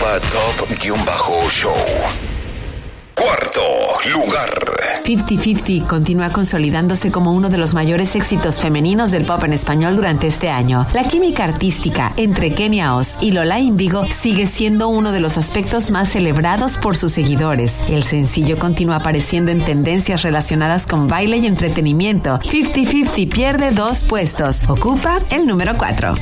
@top_show. Cuarto lugar. 50-50 continúa consolidándose como uno de los mayores éxitos femeninos del pop en español durante este año. La química artística entre Kenia Oz y Lola Índigo sigue siendo uno de los aspectos más celebrados por sus seguidores. El sencillo continúa apareciendo en tendencias relacionadas con baile y entretenimiento. 50-50 pierde 2 puestos. Ocupa el número 4.